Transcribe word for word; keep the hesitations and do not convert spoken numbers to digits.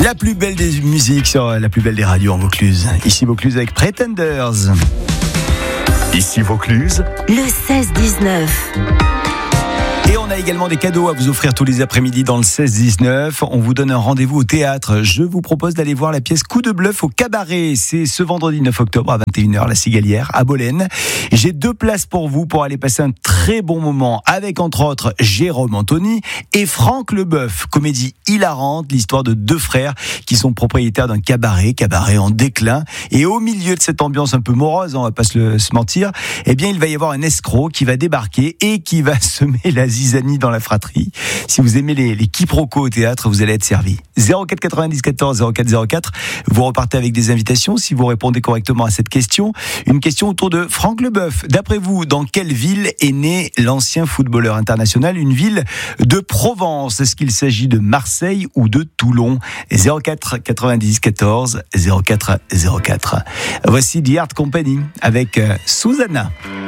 La plus belle des musiques sur la plus belle des radios en Vaucluse. Ici Vaucluse avec Pretenders. Ici Vaucluse, le seize dix-neuf. Et on a également des cadeaux à vous offrir tous les après-midi dans le seize dix-neuf. On vous donne un rendez-vous au théâtre. Je vous propose d'aller voir la pièce Coup de bluff au Cabaret. C'est ce vendredi neuf octobre à vingt et une heures, la Cigalière, à Bolène. J'ai deux places pour vous pour aller passer un très bon moment avec, entre autres, Jérôme Anthony et Franck Leboeuf. Comédie hilarante, l'histoire de deux frères qui sont propriétaires d'un cabaret, cabaret en déclin. Et au milieu de cette ambiance un peu morose, on va pas se, le, se mentir, eh bien, il va y avoir un escroc qui va débarquer et qui va semer la zizanie dans la fratrie. Si vous aimez les, les quiproquos au théâtre, vous allez être servi. zéro quatre quatre-vingt-dix quatorze zéro quatre zéro quatre. Vous repartez avec des invitations si vous répondez correctement à cette question. Une question autour de Franck Leboeuf. D'après vous, dans quelle ville est né l'ancien footballeur international? Une ville de Provence. Est-ce qu'il s'agit de Marseille ou de Toulon? zéro quatre quatre-vingt-dix quatorze zéro quatre zéro quatre. Voici The Art Company avec Susanna.